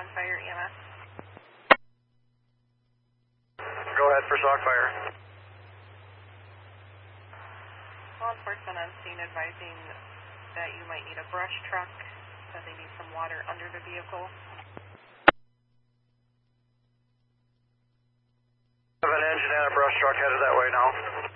on fire EMS. Go ahead for shock fire. Law enforcement on scene advising that you might need a brush truck, that they need some water under the vehicle. I have an engine and a brush truck headed that way now.